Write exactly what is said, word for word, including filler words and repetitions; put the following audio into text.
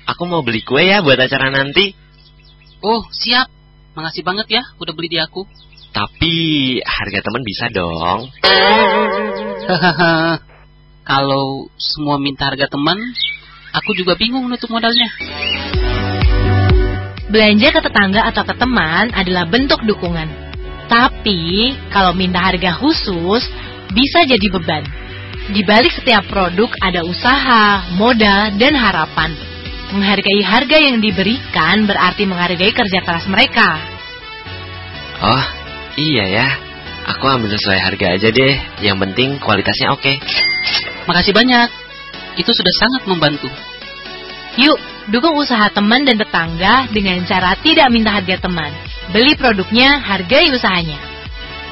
Aku mau beli kue ya buat acara nanti. Oh, siap. Makasih banget ya udah beli di aku. Tapi harga teman bisa dong. Hahaha. Kalau semua minta harga teman, aku juga bingung nutup modalnya. Belanja ke tetangga atau ke teman adalah bentuk dukungan. Tapi kalau minta harga khusus bisa jadi beban. Di balik setiap produk ada usaha, modal, dan harapan. Menghargai harga yang diberikan berarti menghargai kerja keras mereka. Oh, iya ya. Aku ambil sesuai harga aja deh. Yang penting kualitasnya oke. Makasih banyak. Itu sudah sangat membantu. Yuk, dukung usaha teman dan tetangga dengan cara tidak minta harga teman. Beli produknya, hargai usahanya.